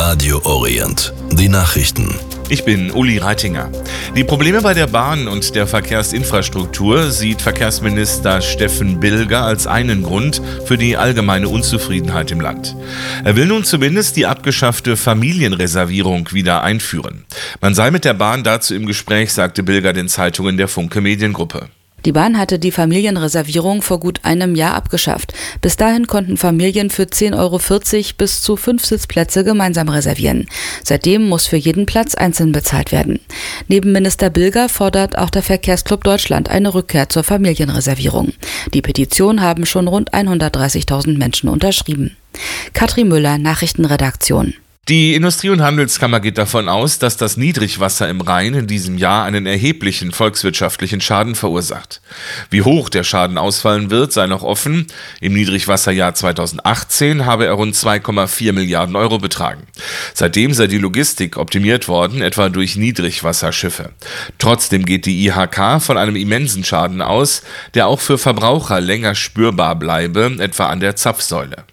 Radio Orient. Die Nachrichten. Ich bin Uli Reitinger. Die Probleme bei der Bahn und der Verkehrsinfrastruktur sieht Verkehrsminister Steffen Bilger als einen Grund für die allgemeine Unzufriedenheit im Land. Er will nun zumindest die abgeschaffte Familienreservierung wieder einführen. Man sei mit der Bahn dazu im Gespräch, sagte Bilger den Zeitungen der Funke Mediengruppe. Die Bahn hatte die Familienreservierung vor gut einem Jahr abgeschafft. Bis dahin konnten Familien für 10,40 € bis zu 5 Sitzplätze gemeinsam reservieren. Seitdem muss für jeden Platz einzeln bezahlt werden. Neben Minister Bilger fordert auch der Verkehrsclub Deutschland eine Rückkehr zur Familienreservierung. Die Petition haben schon rund 130.000 Menschen unterschrieben. Katrin Müller, Nachrichtenredaktion. Die Industrie- und Handelskammer geht davon aus, dass das Niedrigwasser im Rhein in diesem Jahr einen erheblichen volkswirtschaftlichen Schaden verursacht. Wie hoch der Schaden ausfallen wird, sei noch offen. Im Niedrigwasserjahr 2018 habe er rund 2,4 Milliarden € betragen. Seitdem sei die Logistik optimiert worden, etwa durch Niedrigwasserschiffe. Trotzdem geht die IHK von einem immensen Schaden aus, der auch für Verbraucher länger spürbar bleibe, etwa an der Zapfsäule.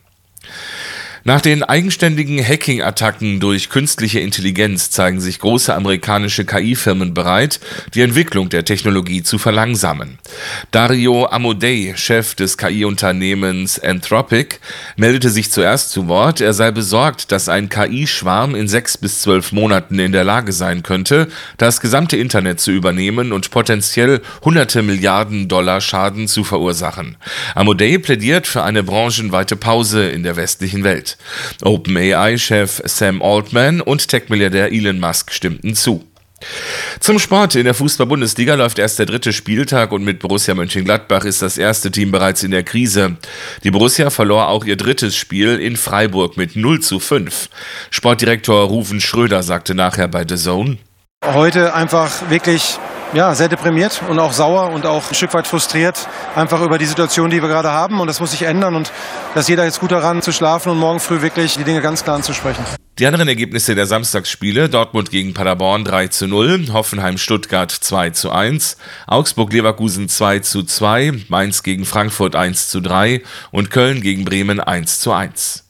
Nach den eigenständigen Hacking-Attacken durch künstliche Intelligenz zeigen sich große amerikanische KI-Firmen bereit, die Entwicklung der Technologie zu verlangsamen. Dario Amodei, Chef des KI-Unternehmens Anthropic, meldete sich zuerst zu Wort. Er sei besorgt, dass ein KI-Schwarm in 6 bis 12 Monaten in der Lage sein könnte, das gesamte Internet zu übernehmen und potenziell hunderte Milliarden $ Schaden zu verursachen. Amodei plädiert für eine branchenweite Pause in der westlichen Welt. OpenAI-Chef Sam Altman und Tech-Milliardär Elon Musk stimmten zu. Zum Sport. In der Fußball-Bundesliga läuft erst der 3. Spieltag und mit Borussia Mönchengladbach ist das erste Team bereits in der Krise. Die Borussia verlor auch ihr 3. Spiel in Freiburg mit 0:5. Sportdirektor Ruven Schröder sagte nachher bei The Zone: Heute einfach wirklich sehr deprimiert und auch sauer und auch ein Stück weit frustriert, einfach über die Situation, die wir gerade haben, und das muss sich ändern und dass jeder jetzt gut daran zu schlafen und morgen früh wirklich die Dinge ganz klar anzusprechen. Die anderen Ergebnisse der Samstagsspiele: Dortmund gegen Paderborn 3:0, Hoffenheim-Stuttgart 2:1, Augsburg-Leverkusen 2:2, Mainz gegen Frankfurt 1:3 und Köln gegen Bremen 1:1.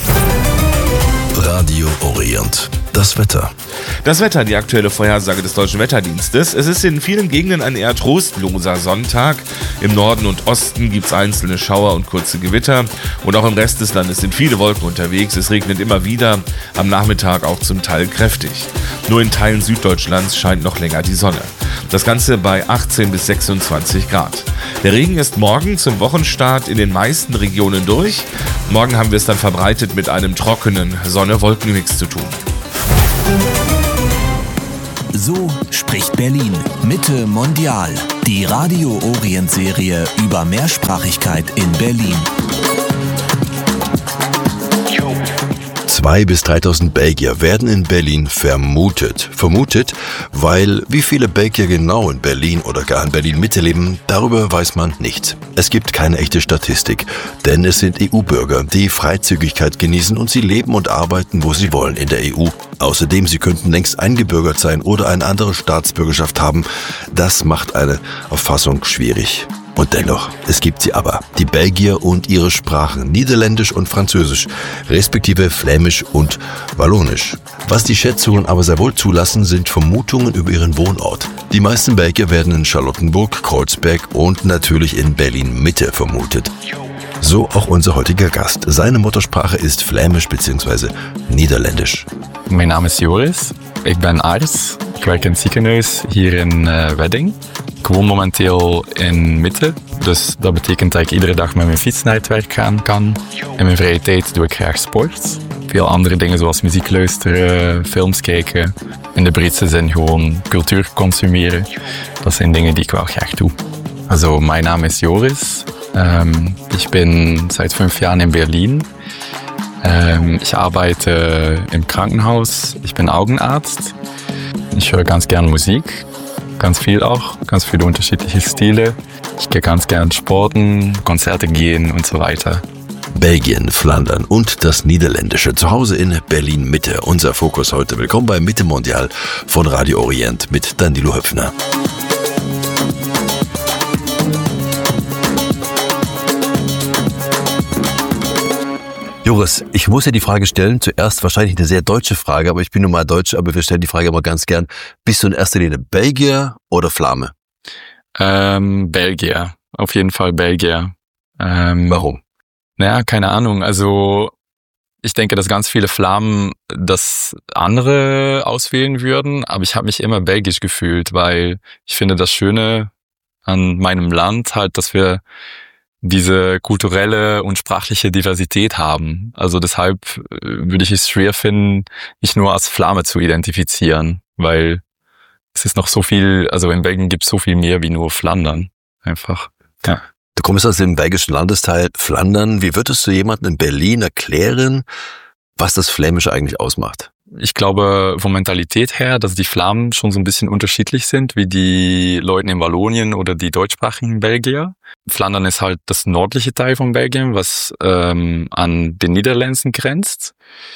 Radio Orient. Das Wetter. Das Wetter, die aktuelle Vorhersage des Deutschen Wetterdienstes. Es ist in vielen Gegenden ein eher trostloser Sonntag. Im Norden und Osten gibt es einzelne Schauer und kurze Gewitter. Und auch im Rest des Landes sind viele Wolken unterwegs. Es regnet immer wieder, am Nachmittag auch zum Teil kräftig. Nur in Teilen Süddeutschlands scheint noch länger die Sonne. Das Ganze bei 18 bis 26 Grad. Der Regen ist morgen zum Wochenstart in den meisten Regionen durch. Morgen haben wir es dann verbreitet mit einem trockenen Sonne-Wolken-Mix zu tun. So spricht Berlin. Mitte mondial. Die Radio Orient Serie über Mehrsprachigkeit in Berlin. 2.000 bis 3.000 Belgier werden in Berlin vermutet. Vermutet, weil wie viele Belgier genau in Berlin oder gar in Berlin-Mitte leben, darüber weiß man nichts. Es gibt keine echte Statistik, denn es sind EU-Bürger, die Freizügigkeit genießen und sie leben und arbeiten, wo sie wollen in der EU. Außerdem, sie könnten längst eingebürgert sein oder eine andere Staatsbürgerschaft haben. Das macht eine Erfassung schwierig. Und dennoch, es gibt sie aber, die Belgier und ihre Sprachen, Niederländisch und Französisch, respektive Flämisch und Wallonisch. Was die Schätzungen aber sehr wohl zulassen, sind Vermutungen über ihren Wohnort. Die meisten Belgier werden in Charlottenburg, Kreuzberg und natürlich in Berlin-Mitte vermutet. So auch unser heutiger Gast. Seine Muttersprache ist Flämisch bzw. Niederländisch. Mijn naam is Joris. Ik ben arts. Ik werk in het ziekenhuis hier in Wedding. Ik woon momenteel in Mitte, dus dat betekent dat ik iedere dag met mijn fiets naar het werk gaan kan. In mijn vrije tijd doe ik graag sport. Veel andere dingen zoals muziek luisteren, films kijken. In de breedste zin gewoon cultuur consumeren. Dat zijn dingen die ik wel graag doe. Also, mijn naam is Joris. Ich bin seit 5 Jahren in Berlin. Ich arbeite im Krankenhaus. Ich bin Augenarzt. Ich höre ganz gern Musik. Ganz viel auch. Ganz viele unterschiedliche Stile. Ich gehe ganz gern sporten, Konzerte gehen und so weiter. Belgien, Flandern und das Niederländische. Zu Hause in Berlin-Mitte. Unser Fokus heute. Willkommen bei Mitte Mondial von Radio Orient mit Danilo Höpfner. Joris, ich muss dir die Frage stellen, zuerst wahrscheinlich eine sehr deutsche Frage, aber ich bin nun mal Deutsch, aber wir stellen die Frage immer ganz gern. Bist du in erster Linie Belgier oder Flame? Belgier. Auf jeden Fall Belgier. Warum? Naja, keine Ahnung. Also ich denke, dass ganz viele Flamen das andere auswählen würden, aber ich habe mich immer belgisch gefühlt, weil ich finde das Schöne an meinem Land halt, dass wir diese kulturelle und sprachliche Diversität haben. Also deshalb würde ich es schwer finden, mich nur als Flame zu identifizieren, weil es ist noch so viel, also in Belgien gibt es so viel mehr wie nur Flandern. Einfach, ja. Du kommst aus dem belgischen Landesteil Flandern. Wie würdest du jemandem in Berlin erklären, was das Flämische eigentlich ausmacht? Ich glaube, von Mentalität her, dass die Flamen schon so ein bisschen unterschiedlich sind, wie die Leute in Wallonien oder die deutschsprachigen Belgier. Flandern ist halt das nördliche Teil von Belgien, was an den Niederlanden grenzt.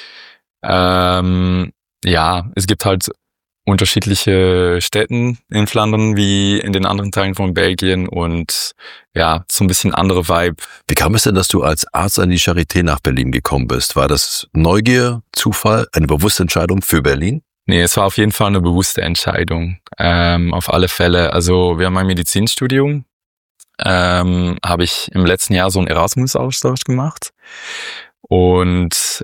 Ja, es gibt halt unterschiedliche Städten in Flandern wie in den anderen Teilen von Belgien und ja, so ein bisschen andere Vibe. Wie kam es denn, dass du als Arzt an die Charité nach Berlin gekommen bist? War das Neugier, Zufall, eine bewusste Entscheidung für Berlin? Nee, es war auf jeden Fall eine bewusste Entscheidung. Auf alle Fälle. Also während meinem Medizinstudium habe ich im letzten Jahr so einen Erasmus-Austausch gemacht und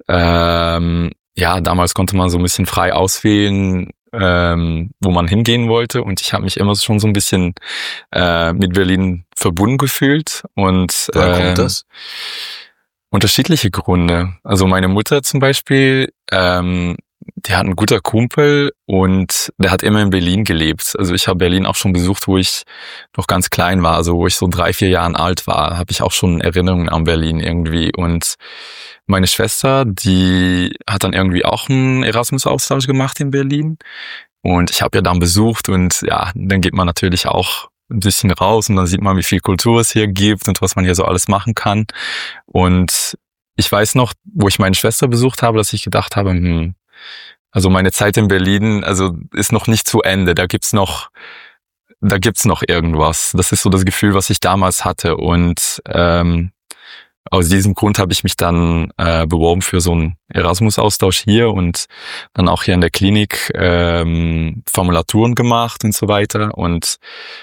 ja, damals konnte man so ein bisschen frei auswählen, wo man hingehen wollte und ich habe mich immer schon so ein bisschen mit Berlin verbunden gefühlt und Woher kommt das? Unterschiedliche Gründe. Also meine Mutter zum Beispiel, die hat einen guten Kumpel und der hat immer in Berlin gelebt. Also ich habe Berlin auch schon besucht, wo ich noch ganz klein war, also wo ich so 3-4 Jahren alt war, habe ich auch schon Erinnerungen an Berlin irgendwie. Und meine Schwester, die hat dann irgendwie auch einen Erasmus-Austausch gemacht in Berlin und ich habe ja dann besucht und ja, dann geht man natürlich auch ein bisschen raus und dann sieht man, wie viel Kultur es hier gibt und was man hier so alles machen kann. Und ich weiß noch, wo ich meine Schwester besucht habe, dass ich gedacht habe, also meine Zeit in Berlin, also ist noch nicht zu Ende. Da gibt's noch irgendwas. Das ist so das Gefühl, was ich damals hatte. Und aus diesem Grund habe ich mich dann beworben für so einen Erasmus-Austausch hier und dann auch hier in der Klinik Formulaturen gemacht und so weiter. Und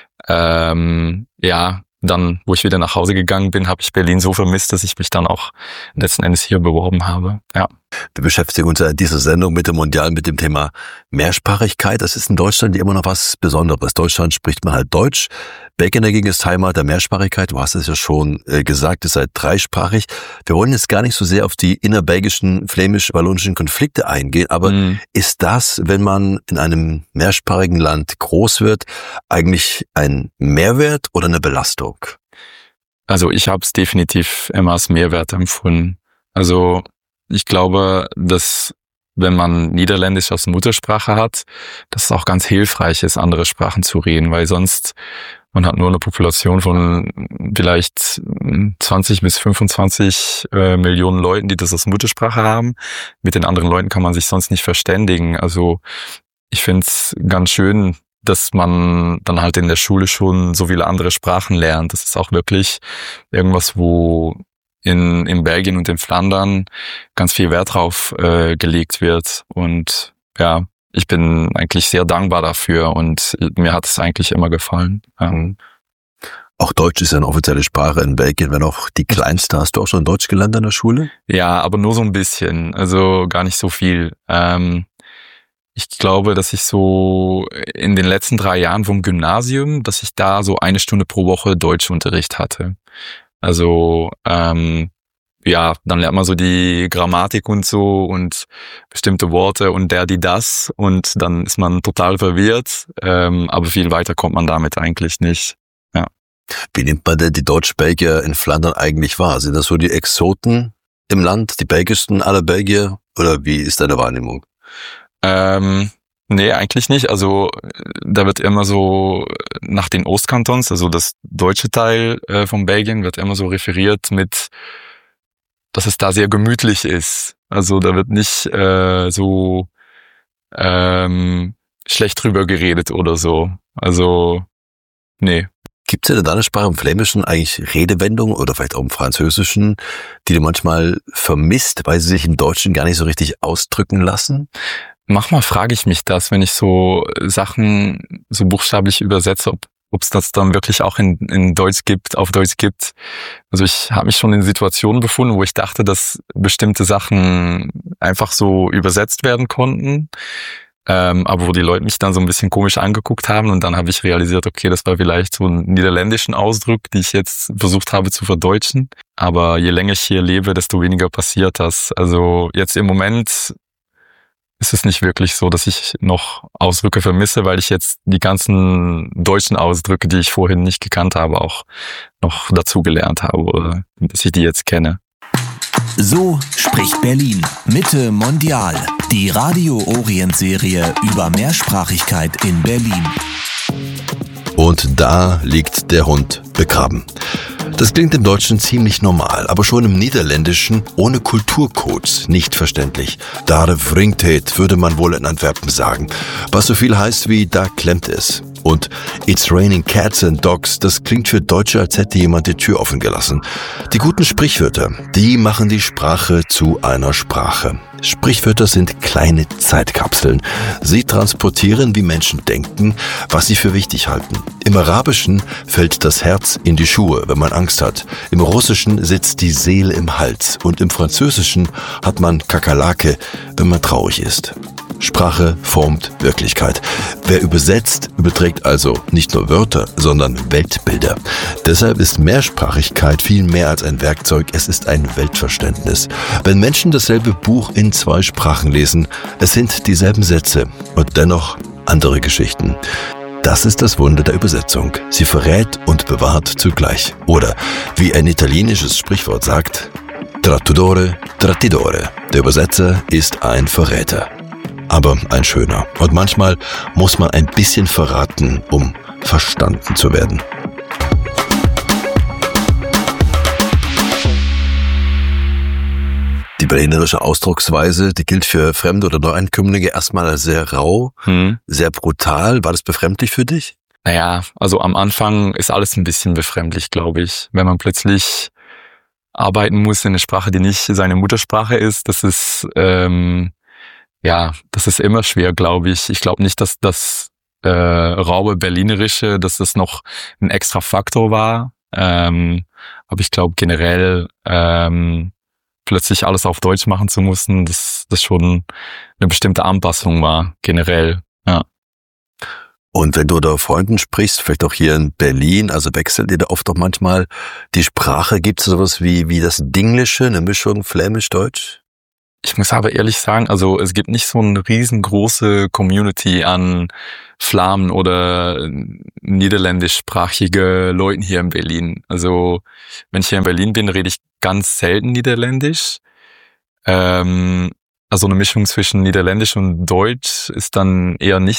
ja, dann, wo ich wieder nach Hause gegangen bin, habe ich Berlin so vermisst, dass ich mich dann auch letzten Endes hier beworben habe. Ja. Wir beschäftigen uns in dieser Sendung mit dem Mondial mit dem Thema Mehrsprachigkeit. Das ist in Deutschland immer noch was Besonderes. Deutschland spricht man halt Deutsch. Belgien dagegen ist Heimat der Mehrsprachigkeit. Du hast es ja schon gesagt, ihr seid dreisprachig. Wir wollen jetzt gar nicht so sehr auf die innerbelgischen, flämisch-wallonischen Konflikte eingehen, aber ist das, wenn man in einem mehrsprachigen Land groß wird, eigentlich ein Mehrwert oder eine Belastung? Also ich habe es definitiv immer als Mehrwert empfunden. Also ich glaube, dass wenn man Niederländisch als Muttersprache hat, dass es auch ganz hilfreich ist, andere Sprachen zu reden, weil sonst man hat nur eine Population von vielleicht 20 bis 25 Millionen Leuten, die das als Muttersprache haben. Mit den anderen Leuten kann man sich sonst nicht verständigen. Also ich finde es ganz schön, dass man dann halt in der Schule schon so viele andere Sprachen lernt. Das ist auch wirklich irgendwas, wo in Belgien und in Flandern ganz viel Wert drauf gelegt wird. Und ja, ich bin eigentlich sehr dankbar dafür und mir hat es eigentlich immer gefallen. Ja. Auch Deutsch ist ja eine offizielle Sprache in Belgien, wenn auch die kleinste. Hast du auch schon Deutsch gelernt an der Schule? Ja, aber nur so ein bisschen, also gar nicht so viel. Ich glaube, dass ich so in den letzten 3 Jahren vom Gymnasium, dass ich da so 1 Stunde pro Woche Deutschunterricht hatte. Also ja, dann lernt man so die Grammatik und so und bestimmte Worte und der, die, das und dann ist man total verwirrt, aber viel weiter kommt man damit eigentlich nicht. Ja. Wie nimmt man denn die Deutsch-Belgier in Flandern eigentlich wahr? Sind das so die Exoten im Land, die belgischsten aller Belgier oder wie ist deine Wahrnehmung? Nee, eigentlich nicht. Also da wird immer so nach den Ostkantons, also das deutsche Teil von Belgien, wird immer so referiert mit, dass es da sehr gemütlich ist. Also da wird nicht so schlecht drüber geredet oder so. Also nee. Gibt es in deiner Sprache im Flämischen eigentlich Redewendungen oder vielleicht auch im Französischen, die du manchmal vermisst, weil sie sich im Deutschen gar nicht so richtig ausdrücken lassen? Manchmal frage ich mich das, wenn ich so Sachen so buchstäblich übersetze, ob es das dann wirklich auch in Deutsch gibt, auf Deutsch gibt. Also ich habe mich schon in Situationen befunden, wo ich dachte, dass bestimmte Sachen einfach so übersetzt werden konnten, aber wo die Leute mich dann so ein bisschen komisch angeguckt haben und dann habe ich realisiert, okay, das war vielleicht so ein niederländischen Ausdruck, die ich jetzt versucht habe zu verdeutschen. Aber je länger ich hier lebe, desto weniger passiert das. Also jetzt im Moment ist es nicht wirklich so, dass ich noch Ausdrücke vermisse, weil ich jetzt die ganzen deutschen Ausdrücke, die ich vorhin nicht gekannt habe, auch noch dazugelernt habe oder dass ich die jetzt kenne. So spricht Berlin. Mitte Mondial. Die Radio Orient Serie über Mehrsprachigkeit in Berlin. Und da liegt der Hund begraben. Das klingt im Deutschen ziemlich normal, aber schon im Niederländischen ohne Kulturcodes nicht verständlich. Daar wringt het, würde man wohl in Antwerpen sagen. Was so viel heißt wie da klemmt es. Und It's raining cats and dogs, das klingt für Deutsche, als hätte jemand die Tür offen gelassen. Die guten Sprichwörter, die machen die Sprache zu einer Sprache. Sprichwörter sind kleine Zeitkapseln. Sie transportieren, wie Menschen denken, was sie für wichtig halten. Im Arabischen fällt das Herz in die Schuhe, wenn man Angst hat. Im Russischen sitzt die Seele im Hals. Und im Französischen hat man Kakerlake, wenn man traurig ist. Sprache formt Wirklichkeit. Wer übersetzt, überträgt also nicht nur Wörter, sondern Weltbilder. Deshalb ist Mehrsprachigkeit viel mehr als ein Werkzeug, es ist ein Weltverständnis. Wenn Menschen dasselbe Buch in 2 Sprachen lesen, es sind dieselben Sätze und dennoch andere Geschichten. Das ist das Wunder der Übersetzung. Sie verrät und bewahrt zugleich. Oder, wie ein italienisches Sprichwort sagt, trattore, trattidore. Der Übersetzer ist ein Verräter. Aber ein schöner. Und manchmal muss man ein bisschen verraten, um verstanden zu werden. Die berlinerische Ausdrucksweise, die gilt für Fremde oder Neuankömmlinge erstmal als sehr rau, sehr brutal. War das befremdlich für dich? Naja, also am Anfang ist alles ein bisschen befremdlich, glaube ich. Wenn man plötzlich arbeiten muss in einer Sprache, die nicht seine Muttersprache ist, das ist immer schwer, glaube ich. Ich glaube nicht, dass das raue Berlinerische, dass das noch ein extra Faktor war. Aber ich glaube generell plötzlich alles auf Deutsch machen zu müssen, dass das schon eine bestimmte Anpassung war, generell, ja. Und wenn du unter Freunden sprichst, vielleicht auch hier in Berlin, also wechselt ihr da oft auch manchmal die Sprache? Gibt es sowas wie das Dinglische, eine Mischung Flämisch-Deutsch? Ich muss aber ehrlich sagen, also es gibt nicht so eine riesengroße Community an Flamen oder niederländischsprachige Leuten hier in Berlin. Also wenn ich hier in Berlin bin, rede ich ganz selten Niederländisch. Also eine Mischung zwischen Niederländisch und Deutsch ist dann eher nicht